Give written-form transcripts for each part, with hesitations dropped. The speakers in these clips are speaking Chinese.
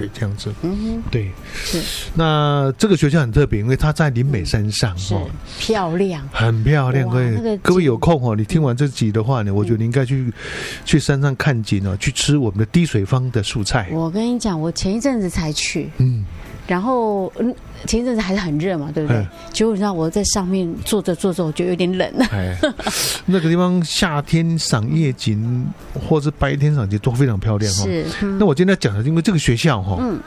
这样子。对， 是。 那这个学校很特别，因为它在林美山上， 是漂亮， 很漂亮。各位有空哦，你听完这集的话呢，我觉得你应该去山上看景哦，去吃我们的滴水坊的素菜。 我跟你讲，我前一阵子才去，然后前一阵子还是很热嘛，对不对？结果你知道我在上面坐着，我觉得有点冷。 那个地方夏天赏夜景，或是白天赏景都非常漂亮。 是。 那我今天讲的，因为这个学校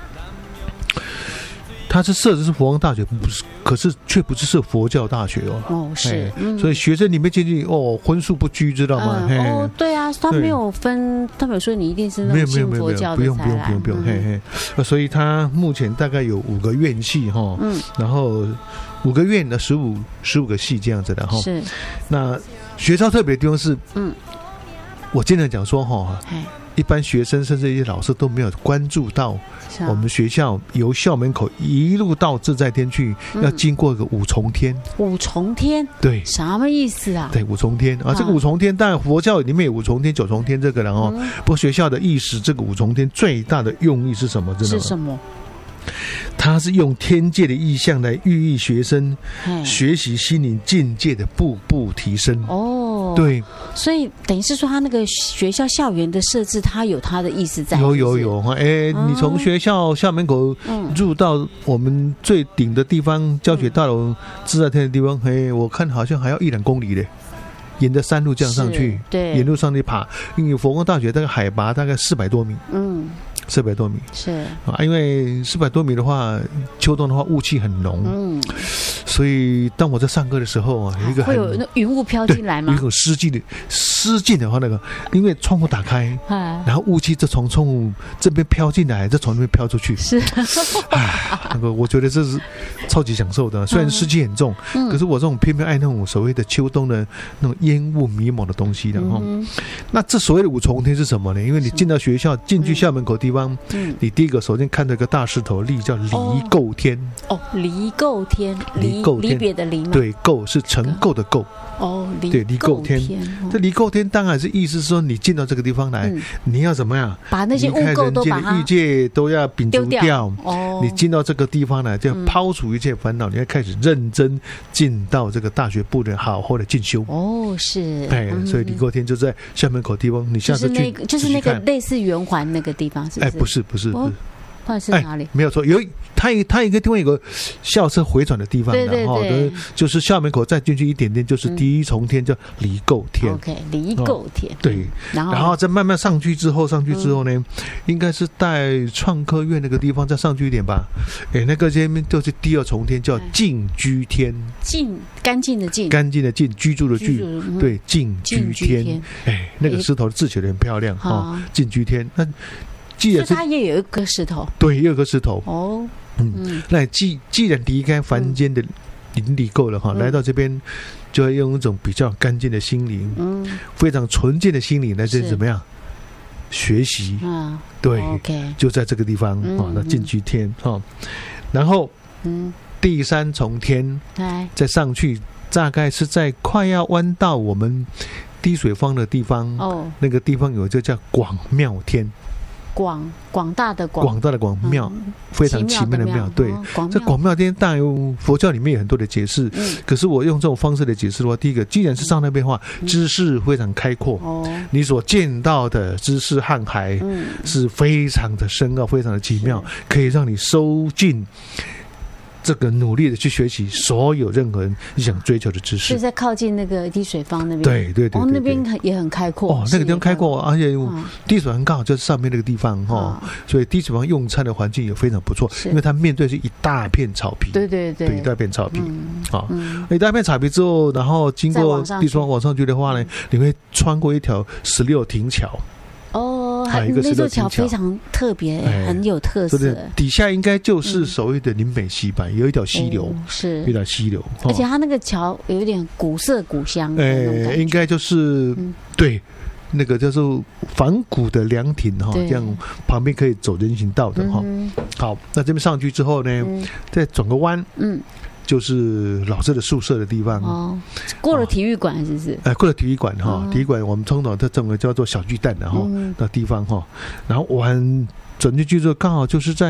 它是设置是佛光大学，不是，可是却不是设佛教大学是。 所以学生里面进去荤素不拘，知道吗？ 对啊，他没有分，他没有说你一定是那种信佛教的才来。 不用。所以他目前大概有5个院系然后5个院的15个系这样子的是。 那学校特别的地方是，我经常讲说一般学生甚至一些老师都没有关注到，我们学校由校门口一路到自在天去，要经过一个五重天。 五重天，对，什么意思啊？ 对，五重天啊，这个五重天，当然佛教里面有五重天、九重天这个了不过学校的意思，这个五重天最大的用意是什么？真的是什么？它是用天界的意象来寓意学生学习心灵境界的步步提升。对， 所以等于是说，他那个学校校园的设置，它有它的意思在。有， 你从学校校门口入到我们最顶的地方，教学大楼自在天的地方，我看好像还要1-2公里嘞。沿着山路这样上去，对，沿路上去爬，因为佛光大学大概海拔大概400多米，400多米是因为400多米的话，秋冬的话雾气很浓，所以当我在上课的时候有一个会有那云雾飘进来吗？ 有一种失禁的话，那个因为窗户打开，然后雾气就从窗户这边飘进来，再从那边飘出去，是那个我觉得这是超级享受的。虽然湿气很重，可是我这种偏偏爱那种所谓的秋冬的那种烟雾迷蒙的东西的那这所谓的五重天是什么呢？因为你进到学校，进去校门口地方，你第一个首先看到一个大石头立叫离垢天。 离垢天，离别的离吗？ 对，垢是成垢的垢。对，离垢天。这离垢天当然是意思说，你进到这个地方来，你要怎么样？ 把那些污垢都把它欲界都要摒除掉。你进到这个地方来，就要抛除一切烦恼，你要开始认真进到这个大学部的好好的进修。 是。 对，所以离垢天就在校门口地方，你下次去就是那个类似圆环那个地方，是不是？ 不是。 或者是哪里？ 没有错，它一个地方有个校车回转的地方，对，就是校门口再进去一点点，就是第一重天叫离垢天。 离垢天。 对，然后再慢慢上去之后呢，应该是在创科院那个地方再上去一点吧。那个这边就是第2重天，叫净居天。 干净的净， 居住的居，对，净居天。那个石头字写得很漂亮净居天。那所以它也有一个石头， 对，也有个石头。那既然离开凡间的邻里够了来到这边，就要用一种比较干净的心灵，非常纯净的心灵来这怎么样学习？对，就在这个地方那净居天然后第3重天再上去，大概是在快要弯到我们滴水坊的地方，那个地方有一个叫广妙天。 广大的广妙，非常奇妙的妙。对，这广妙天当然佛教里面有很多的解释，可是我用这种方式来解释的话，第一个，既然是上那边的话，知识非常开阔，你所见到的知识瀚海是非常的深奥，非常的奇妙，可以让你收进这个努力的去学习所有任何人想追求的知识。 是在靠近那个滴水坊那边。 对， 那边也很开阔。 那个地方开阔，而且滴水坊刚好就是上面那个地方所以滴水坊用餐的环境也非常不错，因为它面对是一大片草皮。对，一大片草皮一大片草皮之后，然后经过滴水坊往上去的话呢，你会穿过一条16亭桥。 那座桥非常特别，很有特色。 底下应该就是所谓的林北溪吧，有一条溪流，有一条溪流， 而且它那个桥有一点古色古香。 应该就是对，那个叫做仿古的凉亭这样旁边可以走人行道的好，那这边上去之后呢，再转个弯，就是老师的宿舍的地方过了体育馆是不是？ 过了体育馆体育馆我们通常它称为叫做小巨蛋的那地方然后转进去之后刚好就是在